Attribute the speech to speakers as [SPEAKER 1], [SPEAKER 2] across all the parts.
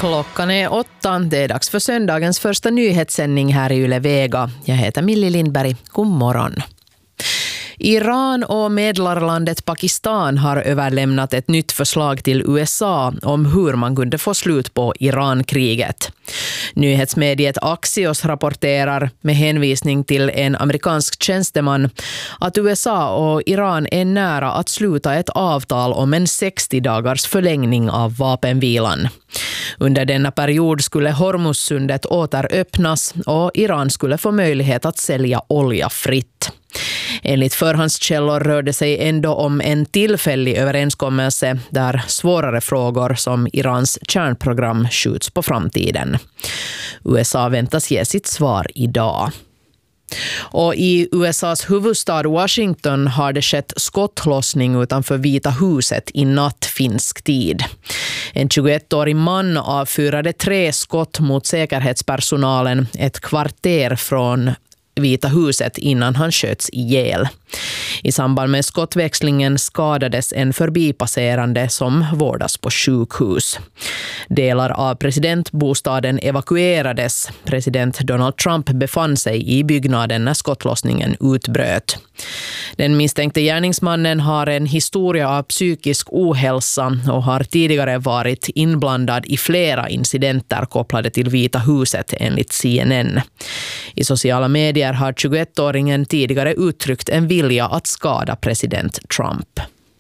[SPEAKER 1] Klockan är 8. Det är dags för söndagens första nyhetssändning här i Yle Vega. Jag heter Millie Lindberg. God morgon. Iran och medlarlandet Pakistan har överlämnat ett nytt förslag till USA om hur man kunde få slut på Iran-kriget. Nyhetsmediet Axios rapporterar med hänvisning till en amerikansk tjänsteman att USA och Iran är nära att sluta ett avtal om en 60-dagars förlängning av vapenvilan. Under denna period skulle Hormuzsundet åter öppnas och Iran skulle få möjlighet att sälja olja fritt. Enligt förhandskällor rör det sig ändå om en tillfällig överenskommelse där svårare frågor som Irans kärnprogram skjuts på framtiden. USA väntas ge sitt svar idag. Och i USAs huvudstad Washington har det skett skottlossning utanför Vita huset i natt finsk tid. En 21-årig man avfyrade 3 skott mot säkerhetspersonalen ett kvarter från Vita huset innan han sköts ihjäl. I samband med skottväxlingen skadades en förbipasserande som vårdas på sjukhus. Delar av presidentbostaden evakuerades. President Donald Trump befann sig i byggnaden när skottlossningen utbröt. Den misstänkte gärningsmannen har en historia av psykisk ohälsa och har tidigare varit inblandad i flera incidenter kopplade till Vita huset enligt CNN. I sociala medier har 21-åringen tidigare uttryckt en vilja att skada president Trump.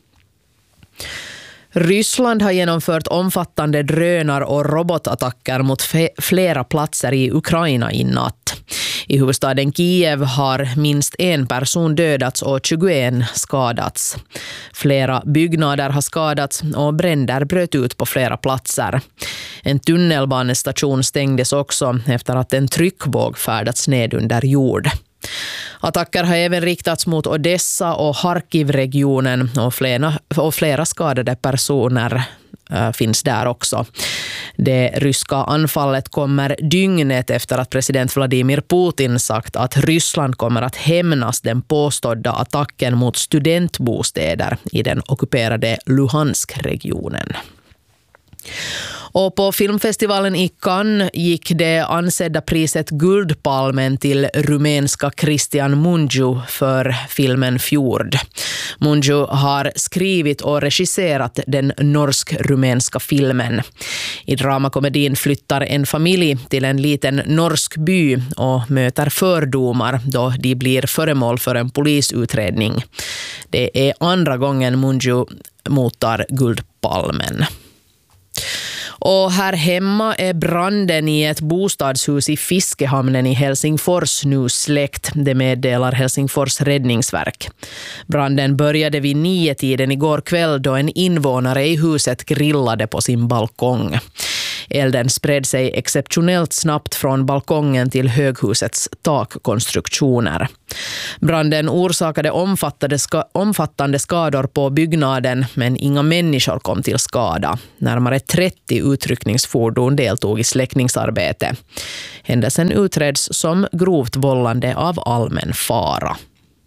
[SPEAKER 1] Ryssland har genomfört omfattande drönar- och robotattacker mot flera platser i Ukraina i natt. I huvudstaden Kiev har minst 1 person dödats och 21 skadats. Flera byggnader har skadats och bränder bröt ut på flera platser. En tunnelbanestation stängdes också efter att en tryckvåg färdats ned under jord. Attacker har även riktats mot Odessa och Harkiv-regionen och flera skadade personer finns där också. Det ryska anfallet kommer dygnet efter att president Vladimir Putin sagt att Ryssland kommer att hämnas den påstådda attacken mot studentbostäder i den ockuperade Luhansk-regionen. Och på filmfestivalen i Cannes gick det ansedda priset Guldpalmen till rumänska Cristian Mungiu för filmen Fjord. Mungiu har skrivit och regisserat den norsk-rumänska filmen. I dramakomedin flyttar en familj till en liten norsk by och möter fördomar då de blir föremål för en polisutredning. Det är andra gången Mungiu mottar Guldpalmen. Och här hemma är branden i ett bostadshus i Fiskehamnen i Helsingfors nu släckt, det meddelar Helsingfors räddningsverk. Branden började vid 9-tiden igår kväll då en invånare i huset grillade på sin balkong. Elden spred sig exceptionellt snabbt från balkongen till höghusets takkonstruktioner. Branden orsakade omfattande skador på byggnaden, men inga människor kom till skada. Närmare 30 utryckningsfordon deltog i släckningsarbete. Händelsen utreds som grovt vållande av allmän fara.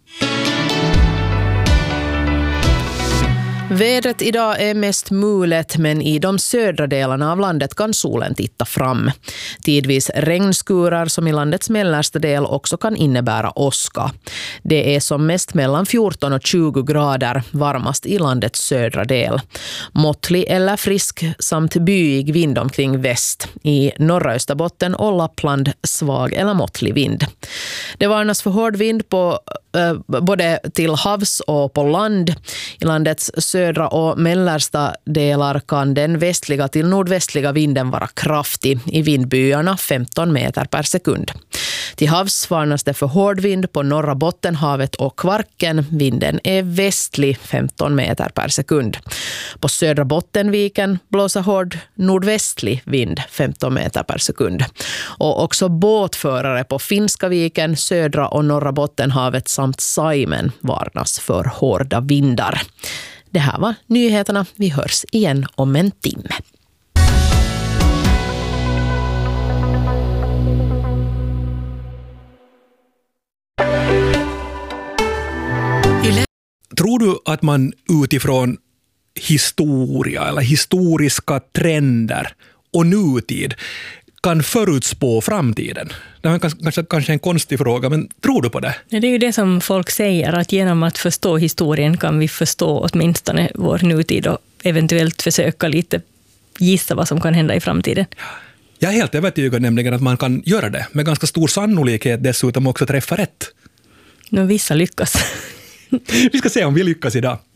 [SPEAKER 1] Vädret idag är mest mulet, men i de södra delarna av landet kan solen titta fram. Tidvis regnskurar som i landets mellersta del också kan innebära åska. Det är som mest mellan 14 och 20 grader, varmast i landets södra del. Måttlig eller frisk samt byig vind omkring väst. I norra Österbotten och Lappland svag eller måttlig vind. Det varnas för hård vind på både till havs och på land. I landets södra och mellersta delar kan den västliga till nordvästliga vinden vara kraftig, i vindbyarna 15 meter per sekund. Till havs varnas det för hård vind på norra Bottenhavet och Kvarken. Vinden är västlig 15 meter per sekund. På södra Bottenviken blåser hård nordvästlig vind 15 meter per sekund. Och också båtförare på Finska viken, södra och norra Bottenhavet samt Saimen varnas för hårda vindar. Det här var nyheterna. Vi hörs igen om en timme.
[SPEAKER 2] Tror du att man utifrån historia eller historiska trender och nutid kan förutspå framtiden? Det är kanske en konstig fråga, men tror du på det?
[SPEAKER 3] Det är ju det som folk säger, att genom att förstå historien kan vi förstå åtminstone vår nutid och eventuellt försöka lite gissa vad som kan hända i framtiden.
[SPEAKER 2] Jag är helt övertygad nämligen att man kan göra det, med ganska stor sannolikhet dessutom också träffa rätt.
[SPEAKER 3] Vissa lyckas.
[SPEAKER 2] Vi ska se om vi lyckas idag.